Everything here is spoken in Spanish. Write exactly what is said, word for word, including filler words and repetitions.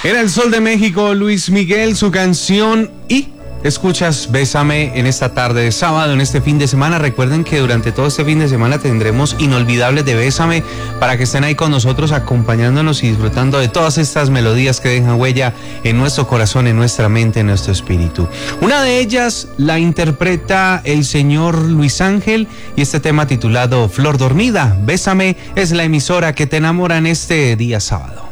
Era el Sol de México, Luis Miguel, su canción y... Escuchas Bésame en esta tarde de sábado, en este fin de semana. Recuerden que durante todo este fin de semana tendremos Inolvidables de Bésame para que estén ahí con nosotros acompañándonos y disfrutando de todas estas melodías que dejan huella en nuestro corazón, en nuestra mente, en nuestro espíritu. Una de ellas la interpreta el señor Luis Ángel y este tema titulado Flor Dormida. Bésame es la emisora que te enamora en este día sábado.